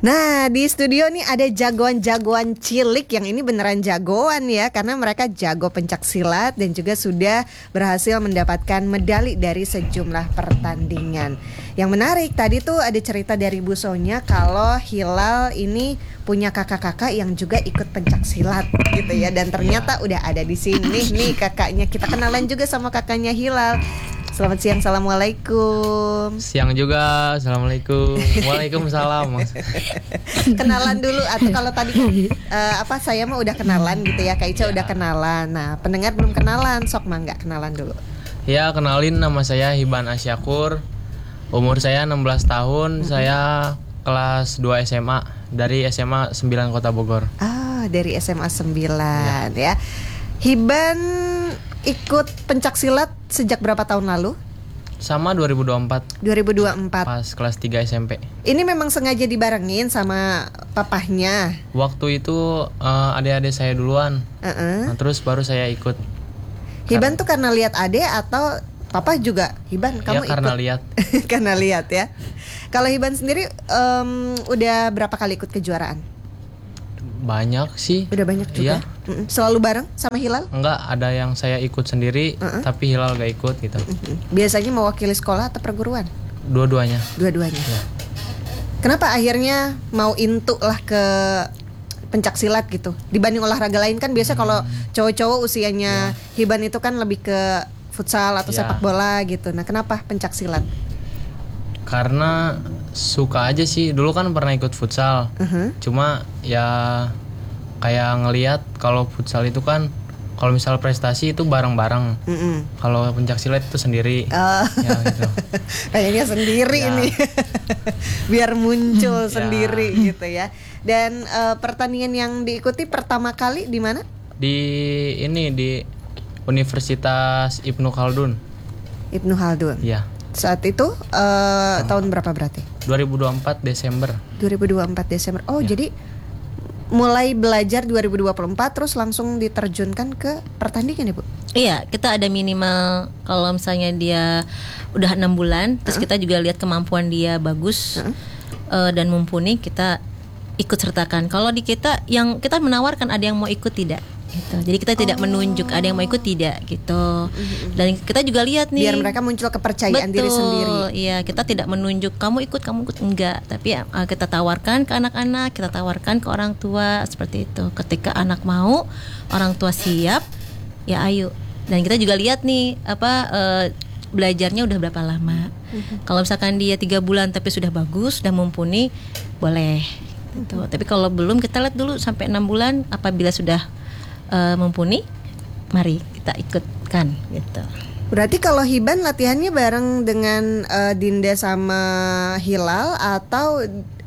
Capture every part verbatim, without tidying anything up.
Nah, di studio nih ada jagoan-jagoan cilik yang ini beneran jagoan ya, karena mereka jago pencak silat dan juga sudah berhasil mendapatkan medali dari sejumlah pertandingan. Yang menarik tadi tuh ada cerita dari Bu Sonya kalau Hilal ini punya kakak-kakak yang juga ikut pencak silat gitu ya, dan ternyata udah ada di sini nih kakaknya. Kita kenalan juga sama kakaknya Hilal. Selamat siang, assalamualaikum. Siang juga, assalamualaikum. Waalaikumsalam. Kenalan dulu atau kalau tadi uh, apa saya mah udah kenalan gitu ya, Kak Ica ya. Udah kenalan. Nah, pendengar belum kenalan, sok mah nggak kenalan dulu. Ya, kenalin, nama saya Hiban Asyakur. Umur saya enam belas tahun. Mm-hmm. Saya kelas dua S M A dari S M A sembilan Kota Bogor. Ah, dari S M A sembilan ya. ya. Hiban ikut pencak silat sejak berapa tahun lalu? Sama dua ribu dua puluh empat. dua ribu dua puluh empat. Pas kelas tiga S M P. Ini memang sengaja dibarengin sama papahnya. Waktu itu uh, adik-adik saya duluan. Uh-uh. Nah, terus baru saya ikut. Hiban tuh karena lihat adik atau papa juga? Hiban kamu ya, karena ikut? lihat. Karena lihat ya. Kalau Hiban sendiri um, udah berapa kali ikut kejuaraan? Banyak sih. Udah banyak juga. Iya. Selalu bareng sama Hilal? Enggak, ada yang saya ikut sendiri, uh-uh. tapi Hilal gak ikut gitu. Uh-uh. Biasanya mewakili sekolah atau perguruan? Dua-duanya. Dua-duanya. Ya. Kenapa akhirnya mau intu lah ke pencak silat gitu? Dibanding olahraga lain kan biasa hmm. kalau cowok-cowok usianya ya. Hiban itu kan lebih ke futsal atau ya. Sepak bola gitu. Nah, kenapa pencak silat? Karena suka aja sih. Dulu kan pernah ikut futsal. Uh-huh. Cuma ya kayak ngelihat kalau futsal itu kan kalau misal prestasi itu bareng-bareng. Uh-uh. Kalau pencak silat itu sendiri. Uh. Ya gitu. Kayaknya sendiri ya. Nih. Biar muncul sendiri ya. Gitu ya. Dan uh, pertandingan yang diikuti pertama kali di mana? Di ini di Universitas Ibnu Khaldun. Ibnu Khaldun. Iya. Saat itu uh, oh. tahun berapa berarti? dua ribu dua puluh empat Desember. dua ribu dua puluh empat Desember. Oh, ya. Jadi mulai belajar dua ribu dua puluh empat terus langsung diterjunkan ke pertandingan ya, Bu? Iya, kita ada minimal kalau misalnya dia udah enam bulan, terus uh-huh. kita juga lihat kemampuan dia bagus uh-huh. uh, dan mumpuni, kita ikut sertakan. Kalau di kita yang kita menawarkan ada yang mau ikut tidak? Gitu. Jadi kita tidak oh. menunjuk ada yang mau ikut tidak gitu. Dan kita juga lihat nih biar mereka muncul kepercayaan betul, diri sendiri. Iya, kita tidak menunjuk kamu ikut kamu ikut enggak, tapi ya, kita tawarkan ke anak-anak, kita tawarkan ke orang tua seperti itu. Ketika anak mau, orang tua siap, ya ayo. Dan kita juga lihat nih apa uh, belajarnya udah berapa lama. Mm-hmm. Kalau misalkan dia tiga bulan tapi sudah bagus, sudah mumpuni, boleh. Gitu. Mm-hmm. Tapi kalau belum, kita lihat dulu sampai enam bulan. Apabila sudah Uh, mumpuni, mari kita ikutkan gitu. Berarti kalau Hiban latihannya bareng dengan uh, Dinda sama Hilal atau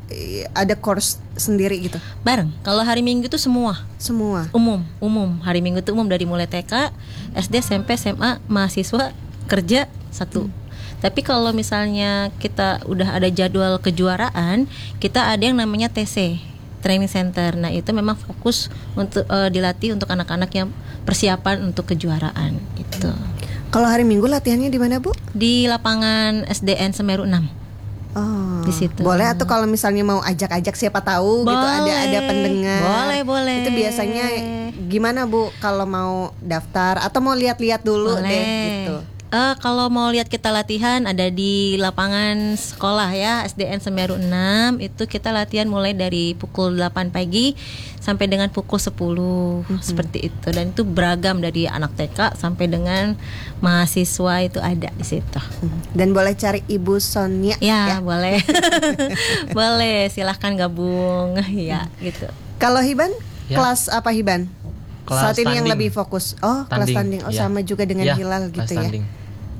ada course sendiri gitu? Bareng. Kalau hari Minggu itu semua. Semua. Umum, umum. Hari Minggu itu umum dari mulai T K, S D, S M P, S M A, mahasiswa, kerja satu. Hmm. Tapi kalau misalnya kita udah ada jadwal kejuaraan, kita ada yang namanya T C. Training Center. Nah, itu memang fokus untuk uh, dilatih untuk anak-anak yang persiapan untuk kejuaraan itu. Kalau hari Minggu latihannya di mana, Bu? Di lapangan S D N Semeru enam. Oh. Di situ. Boleh atau kalau misalnya mau ajak-ajak siapa tahu boleh. Gitu ada ada pendengar. Boleh, boleh. Itu biasanya gimana, Bu? Kalau mau daftar atau mau lihat-lihat dulu boleh. Deh gitu. Uh, kalau mau lihat kita latihan ada di lapangan sekolah ya S D N Semeru enam. Itu kita latihan mulai dari pukul delapan pagi sampai dengan pukul sepuluh mm-hmm. seperti itu. Dan itu beragam dari anak T K sampai dengan mahasiswa itu ada di situ. Dan boleh cari Ibu Sonya ya, ya? Boleh. Boleh, silahkan gabung ya gitu. Kalau Hiban ya. Kelas apa Hiban? Kelas saat ini standing. Yang lebih fokus. Oh, tanding. Kelas standing. Oh, ya. Sama juga dengan ya, Hilal gitu ya. Standing.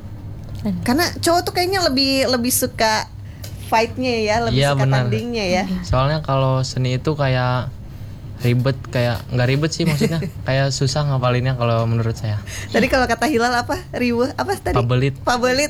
Karena cowok tuh kayaknya lebih lebih suka fight-nya ya, lebih ya, suka benar. Tandingnya ya. Soalnya kalau seni itu kayak ribet, kayak nggak ribet sih maksudnya, kayak susah ngapalinnya kalau menurut saya. Tadi kalau kata Hilal apa? Riweh apa tadi? Pabelit. Pabelit.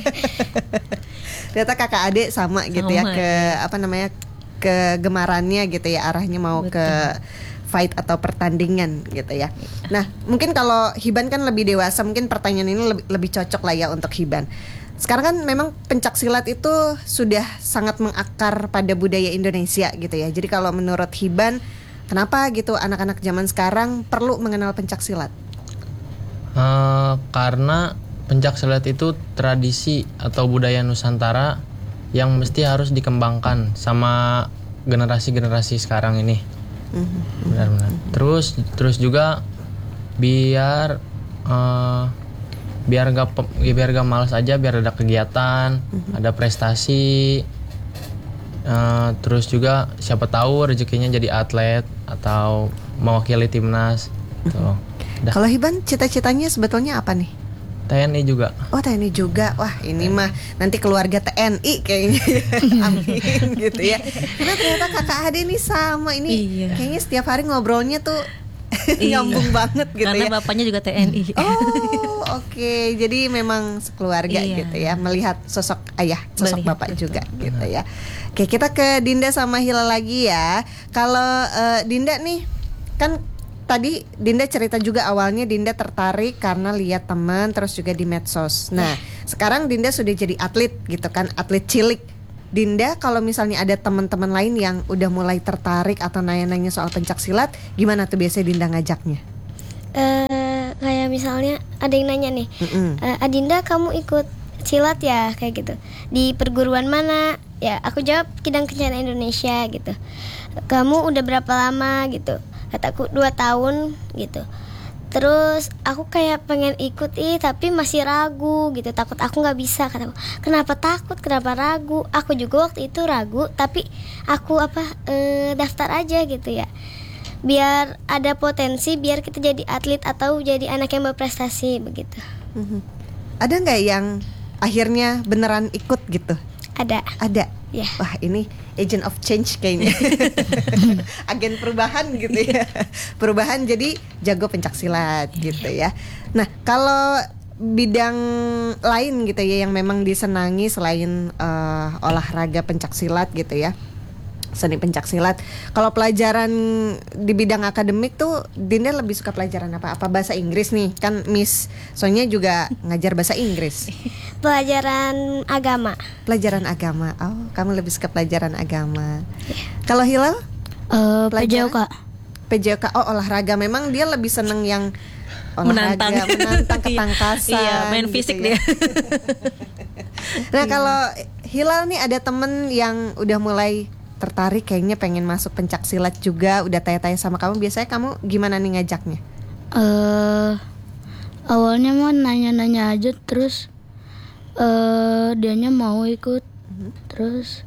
Ternyata kakak adik sama gitu sama, ya ke apa namanya kegemarannya gitu ya, arahnya mau betul. Ke fight atau pertandingan gitu ya. Nah, mungkin kalau Hiban kan lebih dewasa, mungkin pertanyaan ini lebih, lebih cocok lah ya untuk Hiban. sekarang kan memang pencak silat itu sudah sangat mengakar pada budaya Indonesia gitu ya. Jadi kalau menurut Hiban, kenapa gitu anak-anak zaman sekarang perlu mengenal pencak silat? Uh, karena pencak silat itu tradisi atau budaya Nusantara yang mesti harus dikembangkan sama generasi-generasi sekarang ini. Mm-hmm. Benar-benar. Terus terus juga biar uh, biar gak biar gak malas aja, biar ada kegiatan, mm-hmm. ada prestasi. Uh, terus juga siapa tahu rezekinya jadi atlet atau mewakili timnas. Mm-hmm. Kalau Hiban cita-citanya sebetulnya apa nih? T N I juga. Oh, T N I juga. Wah, ini mah nanti keluarga T N I kayaknya. Amin gitu ya. Karena ternyata kakak Ade nih sama. Ini iya. Kayaknya setiap hari ngobrolnya tuh nyambung banget gitu. Karena ya. Karena bapaknya juga T N I. Oh, oke. Okay. Jadi memang sekeluarga iya. gitu ya. Melihat sosok ayah, sosok Melihat bapak itu. juga gitu ya. Oke, kita ke Dinda sama Hilal lagi ya. Kalau uh, Dinda nih kan tadi Dinda cerita juga awalnya Dinda tertarik karena lihat teman terus juga di medsos. Nah, sekarang Dinda sudah jadi atlet gitu kan, atlet cilik. Dinda kalau misalnya ada teman-teman lain yang udah mulai tertarik atau nanya-nanya soal pencak silat, gimana tuh biasanya Dinda ngajaknya? Uh, kayak misalnya ada yang nanya nih, uh, Adinda kamu ikut silat ya kayak gitu. Di perguruan mana? Ya, aku jawab Kidang Kencana Indonesia gitu. Kamu udah berapa lama gitu? Kataku dua tahun gitu. Terus aku kayak pengen ikut ih tapi masih ragu gitu, takut aku nggak bisa. Kataku, kenapa takut, kenapa ragu? Aku juga waktu itu ragu, tapi aku apa e, daftar aja gitu ya, biar ada potensi, biar kita jadi atlet atau jadi anak yang berprestasi begitu. Mm-hmm. Ada nggak yang akhirnya beneran ikut gitu? Ada. Ada. Ya. Wah, ini agent of change kayaknya. Agen perubahan gitu ya. Perubahan jadi jago pencak silat gitu ya. Nah, kalau bidang lain gitu ya yang memang disenangi selain uh, olahraga pencak silat gitu ya, seni pencak silat. Kalau pelajaran di bidang akademik tuh Dinda lebih suka pelajaran apa? Apa bahasa Inggris nih? Kan Miss Sonya juga ngajar bahasa Inggris. Pelajaran agama. Pelajaran agama. Oh, kamu lebih suka pelajaran agama. Kalau Hilal? Uh, P J O K. P J O K. Oh, olahraga. Memang dia lebih seneng yang olahraga, menantang, menantang ketangkasan. Iya, main fisik gitu ya. dia. Nah, kalau Hilal nih ada temen yang udah mulai tertarik kayaknya pengen masuk pencak silat juga, udah tanya-tanya sama kamu, biasanya kamu gimana nih ngajaknya? Eh uh, awalnya mah nanya-nanya aja, terus eh uh, dianya mau ikut. Uh-huh. Terus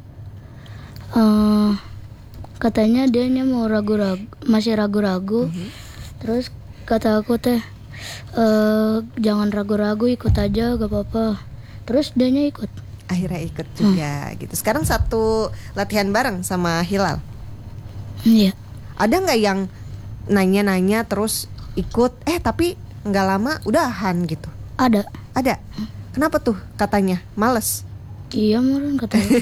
uh, katanya dianya mau ragu-ragu, masih ragu-ragu. Uh-huh. Terus kata aku teh uh, jangan ragu-ragu, ikut aja gak apa-apa. Terus dianya ikut. Akhirnya ikut juga hmm. gitu. Sekarang satu latihan bareng sama Hilal. Iya. Ada nggak yang nanya-nanya terus ikut, eh tapi nggak lama udahan gitu? Ada. Ada. Kenapa tuh katanya? Males. Iya meren katanya.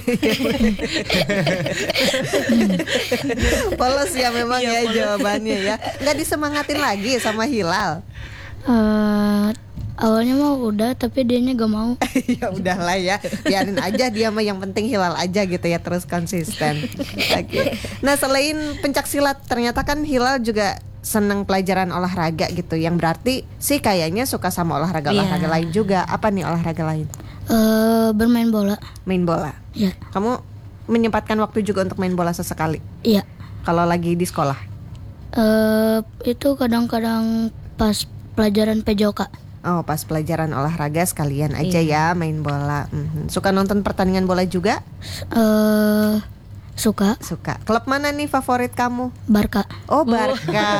Polos ya memang iya, ya polos. Jawabannya ya. Nggak disemangatin lagi sama Hilal? Uh, awalnya mau udah, tapi dianya gak mau. Ya udahlah ya, biarin aja dia mah, yang penting Hilal aja gitu ya, terus konsisten. Oke. Okay. Nah, selain pencak silat, ternyata kan Hilal juga seneng pelajaran olahraga gitu, yang berarti sih kayaknya suka sama olahraga-olahraga yeah. lain juga. Apa nih olahraga lain? Uh, bermain bola. Main bola. Iya. Yeah. Kamu menyempatkan waktu juga untuk main bola sesekali? Iya. Yeah. Kalau lagi di sekolah? Uh, itu kadang-kadang pas pelajaran P J O K. Oh, pas pelajaran olahraga sekalian aja iya. ya main bola. Mm-hmm. Suka nonton pertandingan bola juga? Uh, suka. Suka. Klub mana nih favorit kamu? Barca. Oh, Barca.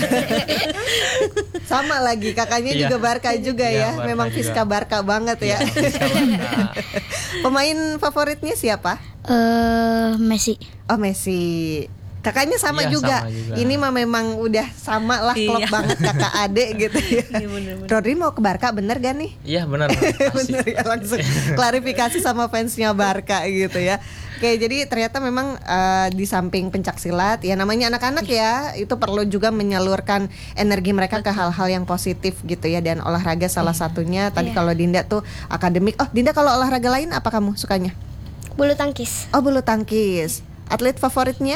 Sama lagi, kakaknya iya. juga Barca juga iya, ya. Barca memang Fiska Barca banget ya. Barca. Pemain favoritnya siapa? Uh, Messi. Oh, Messi. Kakaknya sama, iya, juga. sama juga. Ini mah memang udah sama lah, klop iya. banget kakak adik gitu ya. Iya, bener, bener. Rodri mau ke Barca, bener gak nih? Iya bener. Bener ya, langsung klarifikasi sama fansnya Barca gitu ya. Oke, jadi ternyata memang uh, di samping pencak silat, ya namanya anak-anak ya, itu perlu juga menyalurkan energi mereka ke hal-hal yang positif gitu ya. Dan olahraga salah satunya. Tadi Iya. kalau Dinda tuh akademik. Oh, Dinda kalau olahraga lain apa kamu sukanya? Bulu tangkis. Oh, bulu tangkis. Atlet favoritnya?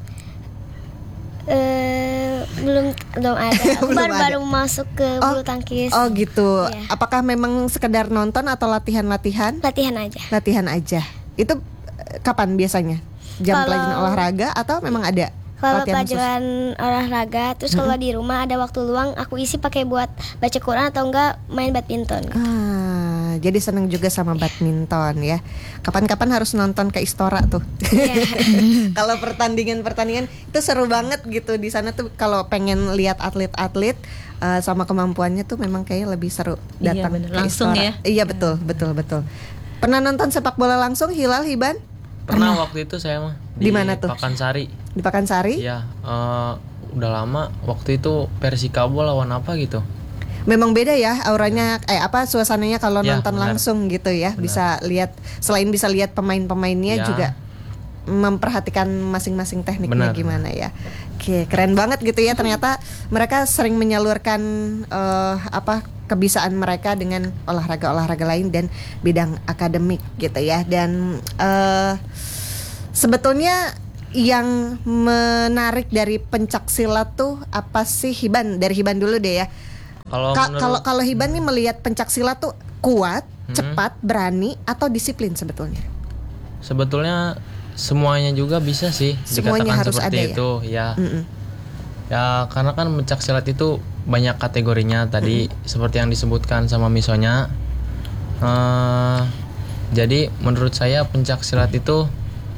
Eh, belum belum ada. Aku Belum baru-baru ada. masuk ke bulu tangkis. Oh gitu. Iya. Apakah memang sekedar nonton atau latihan-latihan? Latihan aja. Latihan aja. Itu eh, kapan biasanya? Jam Kalau- pelajaran olahraga atau memang ada Kalau latihan khusus? pelajaran olahraga, terus kalau di rumah ada waktu luang, aku isi pakai buat baca Quran atau enggak main badminton. Ah, jadi seneng juga sama badminton ya. Kapan-kapan harus nonton ke Istora tuh. Kalau pertandingan-pertandingan itu seru banget gitu di sana tuh. Kalau pengen lihat atlet-atlet eh, sama kemampuannya tuh memang kayaknya lebih seru Iya, datang bener. ke Langsung Istora. ya. Iya betul, betul, betul. Pernah nonton sepak bola langsung Hilal Hiban Pernah waktu itu saya mah Di mana tuh? Pakansari. di Pakansari? Iya, eh, udah lama. Waktu itu Persikabo lawan apa gitu. Memang beda ya auranya, eh apa suasananya kalau Ya, nonton benar. langsung gitu ya. Bisa lihat, selain bisa lihat pemain-pemainnya Ya. juga memperhatikan masing-masing tekniknya Benar. gimana ya. Oke, keren banget gitu ya. Ternyata mereka sering menyalurkan eh, apa kebiasaan mereka dengan olahraga-olahraga lain dan bidang akademik gitu ya. Dan eh, sebetulnya yang menarik dari pencak silat tuh apa sih, Hiban? Dari Hiban dulu deh ya. Kalau Ka- menurut Kalau kalau Hiban nih melihat pencak silat tuh kuat, Hmm. cepat, berani atau disiplin sebetulnya? sebetulnya semuanya juga bisa sih Semuanya dikatakan harus seperti ada ya? itu ya. Mm-mm. Ya karena kan pencak silat itu banyak kategorinya tadi seperti yang disebutkan sama Misonya. Eh, jadi menurut saya pencak silat itu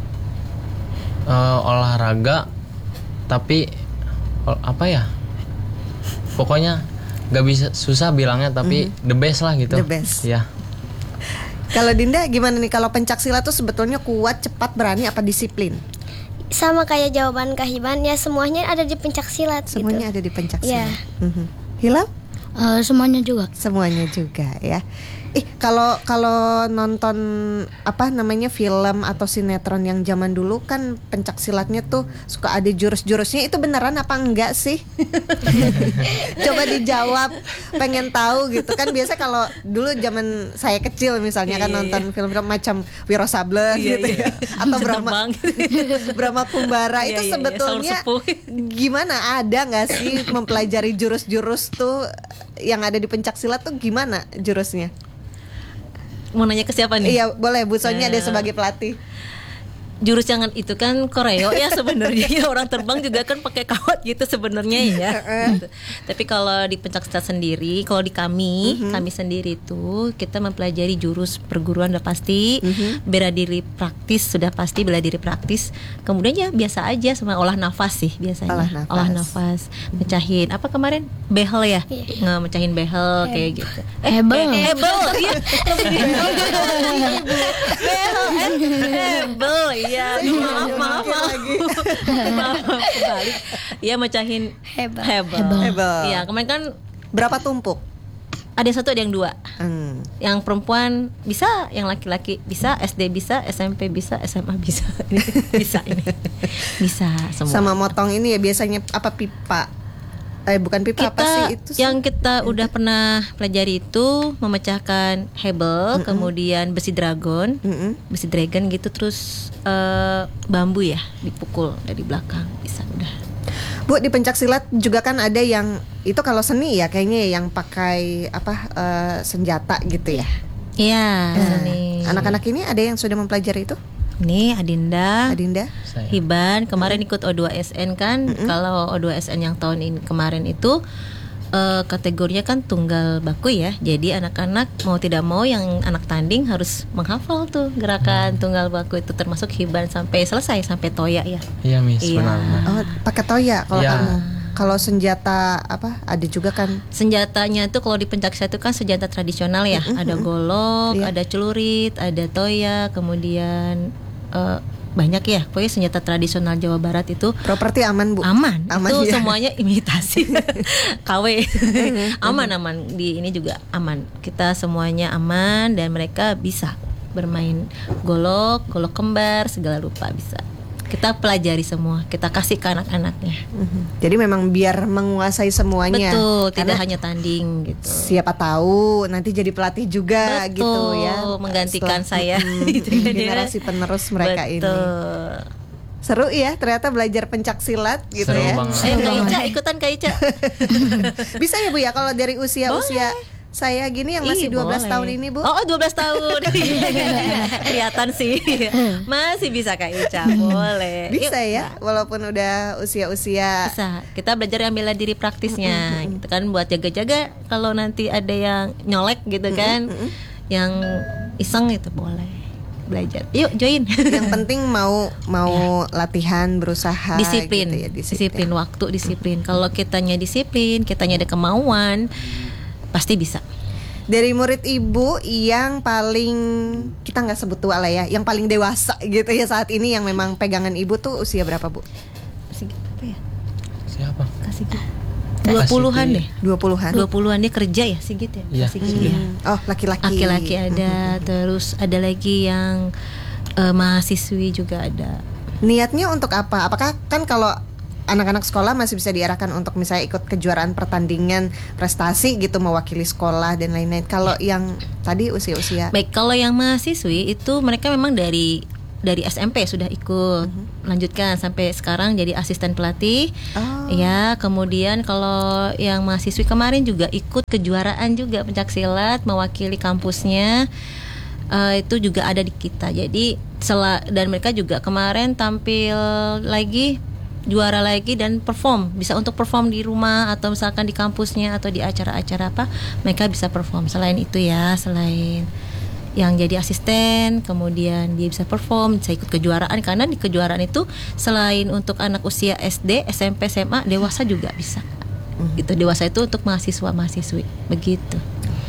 eh, olahraga tapi ol- apa ya? Pokoknya nggak bisa, susah bilangnya tapi the best lah gitu. The best. Ya. Kalau Dinda gimana nih, kalau pencak silat tuh sebetulnya kuat, cepat, berani apa disiplin? Sama kayak jawaban Kak Hiban, ya semuanya ada di pencak silat Semuanya gitu. ada di pencak Iya. silat. Mhm. Hilal? Eh, semuanya juga. Semuanya juga ya. Ih, kalau kalau nonton apa namanya film atau sinetron yang zaman dulu kan pencak silatnya tuh suka ada jurus-jurusnya, itu beneran apa enggak sih? Coba dijawab, pengen tahu gitu kan. Biasa kalau dulu zaman saya kecil misalnya kan Iya, iya, nonton film-film macam Wiro Sableng Iya, gitu iya. ya, atau Brahma Terbang. Brahma Kumbara Iya, itu iya, iya, sebetulnya Saur sepuh. gimana, ada nggak sih mempelajari jurus-jurus tuh yang ada di pencak silat tuh gimana jurusnya? Mau nanya ke siapa nih? Iya boleh, Bu Sonya ada Eh, sebagai pelatih. Jurus jangan itu kan koreo ya sebenarnya. Ya, orang terbang juga kan pakai kawat gitu sebenarnya ya. Gitu. Tapi kalau di pencak silat sendiri, kalau di kami, kami sendiri itu kita mempelajari jurus perguruan udah pasti, bela diri praktis sudah pasti, bela diri praktis. Kemudian ya biasa aja sama olah nafas sih biasanya. Olah nafas. Olah nafas, mecahin apa kemarin? Behel ya? Nge mecahin behel kayak gitu. Eh, Hebel. eh, hebel. Iya. Behel, eh, hebel. Iya, maaf, maaf, maaf. Maaf, kebalik. Iya, mecahin Hebel. hebel. Hebel. Iya, kemarin kan Berapa tumpuk? ada yang satu, ada yang dua. Hmm. Yang perempuan bisa, yang laki-laki bisa, S D bisa, S M P bisa, S M A bisa. Ini bisa ini. Bisa semua. Sama motong ini ya biasanya apa, pipa? Eh bukan pipa, apa Kita sih itu sih? yang kita udah pernah pelajari itu memecahkan hebel, kemudian besi dragon, Mm-mm. besi dragon gitu, terus eh, bambu ya dipukul dari belakang, bisa udah. Bu, di pencak silat juga kan ada yang itu kalau seni ya kayaknya yang pakai apa eh, senjata gitu ya. Iya, Nah, nih. anak-anak ini ada yang sudah mempelajari itu? Nih Adinda, Adinda? Saya. Hiban kemarin ikut O dua S N kan. Kalau O dua S N yang tahun ini kemarin itu eh, kategorinya kan tunggal baku ya. Jadi anak-anak mau tidak mau yang anak tanding harus menghafal tuh gerakan tunggal baku itu, termasuk Hiban sampai selesai sampai toya ya. Iya, Miss, Iya. benar-benar. Oh, pakai toya kalau Iya. kamu. Kalau senjata apa? Ada juga kan. Senjatanya tuh kalau di pencak silat itu kan senjata tradisional ya. Ada golok, Iya. ada celurit, ada toya, kemudian eh, banyak ya. Pokoknya senjata tradisional Jawa Barat itu Properti aman, Bu? aman. Aman, Itu ya. semuanya imitasi K W. Aman aman di ini juga aman. Kita semuanya aman dan mereka bisa bermain golok, golok kembar, segala rupa bisa. Kita pelajari semua, kita kasih ke anak-anaknya. Mhm. Jadi memang biar menguasai semuanya. Betul, tidak Karena hanya tanding gitu. siapa tahu nanti jadi pelatih juga Betul, gitu ya. menggantikan Setelah- saya. Mhm. Gitu kan ya. Generasi penerus mereka ini. Betul. Seru ya ternyata belajar pencak silat gitu Seru ya. banget. Ayo Kak Ica, ikutan Kak Ica. Bisa ya Bu ya kalau dari usia-usia saya gini yang masih Ih, dua belas boleh. tahun ini Bu. Oh, dua belas tahun. Kelihatan sih. Masih bisa Kak Ica, boleh. Bisa Yuk. ya walaupun udah usia-usia. Bisa. Kita belajar yang bela diri praktisnya gitu kan, buat jaga-jaga kalau nanti ada yang nyolek gitu kan. Yang iseng itu boleh belajar. Yuk join. Yang penting mau mau latihan berusaha Disiplin. gitu ya, disiplin waktu, disiplin. Kalau kitanya disiplin, kitanya ada kemauan, pasti bisa. Dari murid ibu yang paling, kita nggak sebut tua lah ya, yang paling dewasa gitu ya saat ini yang memang pegangan ibu tuh usia berapa Bu? Kasih apa ya? Siapa? Kasih dua puluhan deh. dua puluhan. Dua puluhan dia kerja ya, Sigit ya? Iya, Sigit Sigit. ya. Oh laki-laki. Laki-laki ada, terus ada lagi yang eh, mahasiswi juga ada. Niatnya untuk apa? Apakah kan kalau anak-anak sekolah masih bisa diarahkan untuk misalnya ikut kejuaraan pertandingan prestasi gitu mewakili sekolah dan lain-lain. Kalau yang tadi usia-usia Baik, kalau yang mahasiswi itu mereka memang dari dari S M P sudah ikut, lanjutkan sampai sekarang jadi asisten pelatih. Oh. Ya, kemudian kalau yang mahasiswi kemarin juga ikut kejuaraan juga pencaksilat mewakili kampusnya. Eh, itu juga ada di kita. Jadi sela, dan mereka juga kemarin tampil lagi, juara lagi dan perform, bisa untuk perform di rumah atau misalkan di kampusnya atau di acara-acara apa, mereka bisa perform. Selain itu ya, selain yang jadi asisten, kemudian dia bisa perform, bisa ikut kejuaraan, karena di kejuaraan itu selain untuk anak usia S D, S M P, S M A, dewasa juga bisa. Gitu, dewasa itu untuk mahasiswa-mahasiswi, begitu.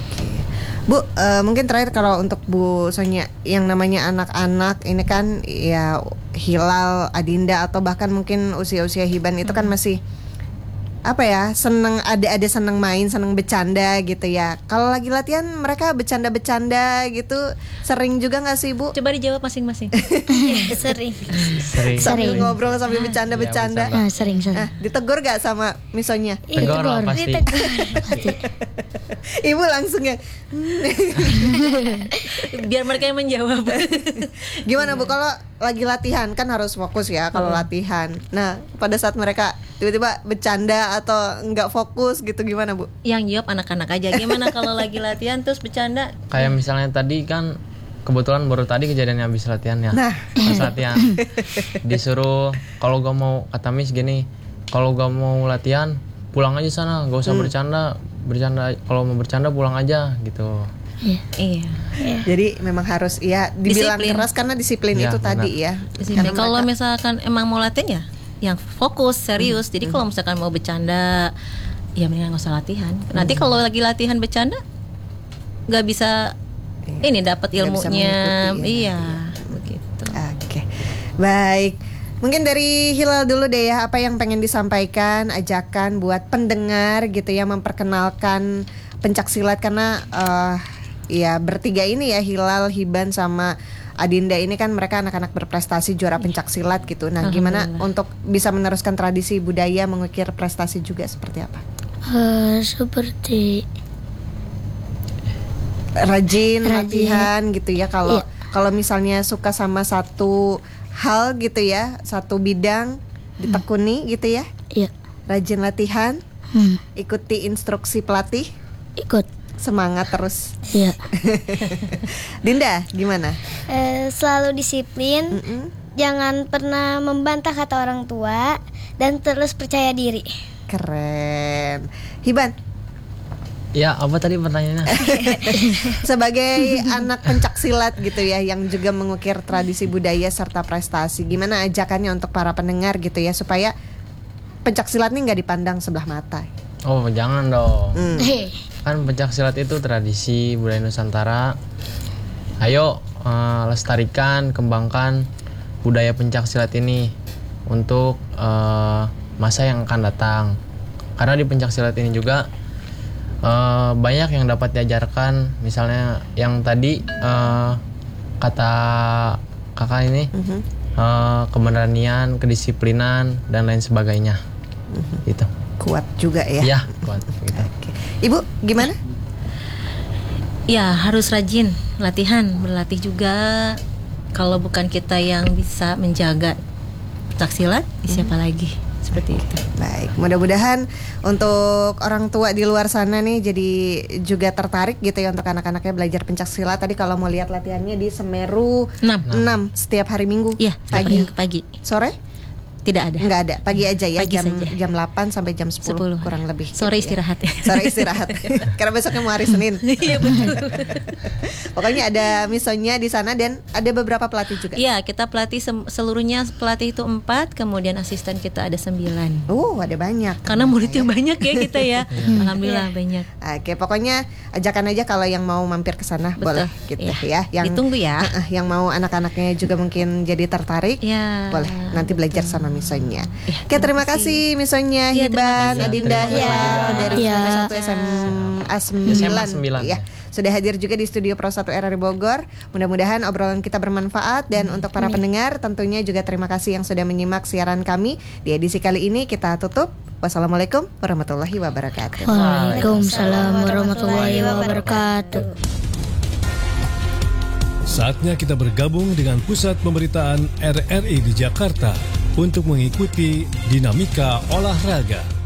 Bu, eh, mungkin terakhir kalau untuk Bu Sonia, yang namanya anak-anak ini kan ya Hilal, Adinda atau bahkan mungkin usia-usia Hiban itu kan masih apa ya, seneng, ada-ada seneng main, seneng bercanda gitu ya. Kalau lagi latihan mereka bercanda-bercanda gitu, sering juga nggak sih Bu? Coba dijawab masing-masing. Sering. Sering. Sambil Sering. ngobrol sambil bercanda-bercanda. Iya, Ah, sering sering. Nah, ditegur gak sama Misonya? Tegur lah pasti. Ibu langsung ya. Biar mereka yang menjawab. Gimana Bu kalau lagi latihan kan harus fokus ya kalau latihan. Nah, pada saat mereka tiba-tiba bercanda atau nggak fokus gitu gimana Bu? Yang jawab anak-anak aja. Gimana kalau lagi latihan terus bercanda? Kayak misalnya tadi kan kebetulan baru tadi kejadiannya habis latihan ya. Nah. Pas latihan disuruh kalau gak mau, kata Miss gini, kalau gak mau latihan pulang aja sana, gak usah bercanda. Bercanda kalau mau bercanda pulang aja gitu. Iya. Jadi memang harus ya dibilang Disiplin. keras karena disiplin Iya, itu benar. tadi ya. Disiplin. Karena Kalau mereka- misalkan emang mau latihan ya, yang fokus, serius. Jadi kalau misalkan mau bercanda, ya mendingan nggak usah latihan. Nanti kalau lagi latihan bercanda, nggak bisa ini dapat Nggak bisa ilmunya. mengikuti ya. Iya, begitu. Oke. Baik. Mungkin dari Hilal dulu deh ya, apa yang pengen disampaikan, ajakan buat pendengar gitu ya, memperkenalkan pencaksilat karena eh, ya bertiga ini ya, Hilal, Hiban sama Adinda ini kan mereka anak-anak berprestasi juara pencaksilat gitu. Nah, gimana untuk bisa meneruskan tradisi budaya mengukir prestasi juga seperti apa? Eh, seperti Rajin, Rajin. latihan gitu ya. Kalau Iya. kalau misalnya suka sama satu hal gitu ya, satu bidang ditekuni gitu ya. ya, Rajin latihan, hmm, ikuti instruksi pelatih, ikut, semangat terus. ya, Dinda, gimana? Eh, selalu disiplin, Mm-mm. jangan pernah membantah kata orang tua, dan terus percaya diri. Keren. Hiban, Ya, apa tadi pertanyaannya? sebagai anak pencaksilat gitu ya, yang juga mengukir tradisi budaya serta prestasi, gimana ajakannya untuk para pendengar gitu ya, supaya pencaksilat ini nggak dipandang sebelah mata. Oh, jangan dong. Hmm. heh, Kan pencaksilat itu tradisi budaya Nusantara. Ayo eh, lestarikan, kembangkan budaya pencaksilat ini untuk eh, masa yang akan datang. Karena di pencaksilat ini juga eh, banyak yang dapat diajarkan. Misalnya yang tadi eh, kata kakak ini Mhm. eh, keberanian, kedisiplinan dan lain sebagainya. Gitu. Kuat juga ya. Ya, kuat gitu. Oke. Ibu gimana? Ya harus rajin latihan, berlatih juga. Kalau bukan kita yang bisa menjaga pencak silat, siapa lagi? Seperti itu. Baik, mudah-mudahan untuk orang tua di luar sana nih jadi juga tertarik gitu ya untuk anak-anaknya belajar pencak silat. Tadi kalau mau lihat latihannya di Semeru Enam. enam setiap hari Minggu. Iya, Pagi. pagi. Sore? Tidak ada. Enggak ada, pagi aja ya, Pagi jam saja. jam delapan sampai jam sepuluh, sepuluh kurang lebih. Sore gitu ya. istirahat. Sore istirahat. Karena besoknya mau hari Senin. Iya betul. Pokoknya ada misonya di sana dan ada beberapa pelatih juga. Iya, kita pelatih sem- seluruhnya pelatih itu empat, kemudian asisten kita ada sembilan. Oh, ada banyak. Karena ternyata muridnya ya. banyak ya kita ya. Alhamdulillah banyak. Oke, pokoknya ajakan aja kalau yang mau mampir ke sana Betul. boleh gitu Iya. ya. Yang Ditunggu ya. Eh, eh, yang mau anak-anaknya juga mungkin jadi tertarik, Ya. boleh nanti belajar sama misonya. Ya, Oke, terima kasih misonya Ya, terima Hiban, kasih. Adinda, Terima kasih. Hiban dari Ya. S M A satu S M A sembilan. S M A sembilan. Ya, sudah hadir juga di studio Pro satu R R I Bogor. Mudah-mudahan obrolan kita bermanfaat dan untuk para pendengar tentunya juga terima kasih yang sudah menyimak siaran kami di edisi kali ini. Kita tutup. Wassalamualaikum warahmatullahi wabarakatuh. Waalaikumsalam warahmatullahi wabarakatuh. Saatnya kita bergabung dengan Pusat Pemberitaan R R I di Jakarta untuk mengikuti dinamika olahraga.